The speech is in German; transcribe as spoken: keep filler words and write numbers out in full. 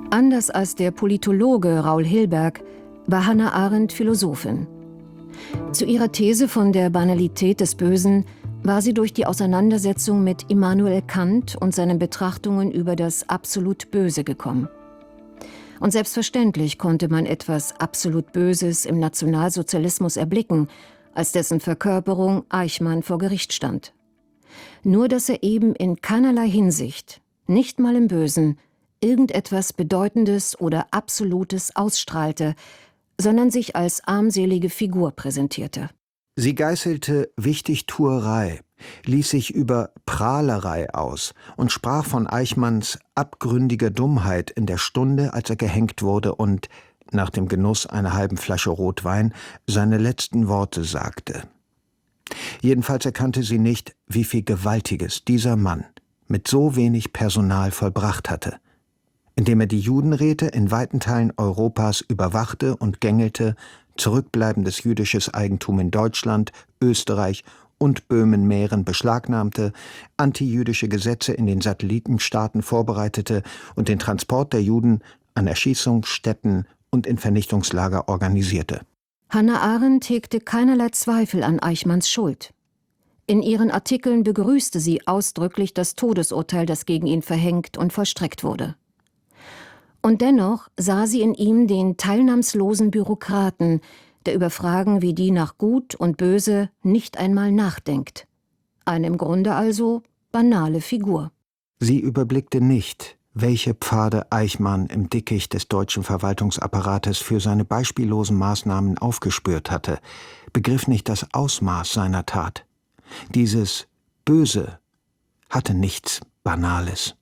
Anders als der Politologe Raoul Hilberg war Hannah Arendt Philosophin. Zu ihrer These von der Banalität des Bösen war sie durch die Auseinandersetzung mit Immanuel Kant und seinen Betrachtungen über das absolut Böse gekommen. Und selbstverständlich konnte man etwas absolut Böses im Nationalsozialismus erblicken, als dessen Verkörperung Eichmann vor Gericht stand. Nur dass er eben in keinerlei Hinsicht, nicht mal im Bösen, irgendetwas Bedeutendes oder Absolutes ausstrahlte, sondern sich als armselige Figur präsentierte. Sie geißelte Wichtigtuerei, ließ sich über Prahlerei aus und sprach von Eichmanns abgründiger Dummheit in der Stunde, als er gehängt wurde und, nach dem Genuss einer halben Flasche Rotwein, seine letzten Worte sagte. Jedenfalls erkannte sie nicht, wie viel Gewaltiges dieser Mann mit so wenig Personal vollbracht hatte, indem er die Judenräte in weiten Teilen Europas überwachte und gängelte, zurückbleibendes jüdisches Eigentum in Deutschland, Österreich und Böhmen-Mähren beschlagnahmte, antijüdische Gesetze in den Satellitenstaaten vorbereitete und den Transport der Juden an Erschießungsstätten und in Vernichtungslager organisierte. Hannah Arendt hegte keinerlei Zweifel an Eichmanns Schuld. In ihren Artikeln begrüßte sie ausdrücklich das Todesurteil, das gegen ihn verhängt und vollstreckt wurde. Und dennoch sah sie in ihm den teilnahmslosen Bürokraten, der über Fragen wie die nach Gut und Böse nicht einmal nachdenkt. Eine im Grunde also banale Figur. Sie überblickte nicht, welche Pfade Eichmann im Dickicht des deutschen Verwaltungsapparates für seine beispiellosen Maßnahmen aufgespürt hatte, begriff nicht das Ausmaß seiner Tat. Dieses Böse hatte nichts Banales.